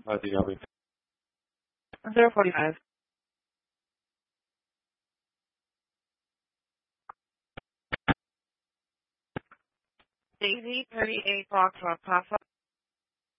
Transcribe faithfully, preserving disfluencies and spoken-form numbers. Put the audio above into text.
How do you help me? zero forty-five. Daisy, thirty-eight Foxtrot Papa.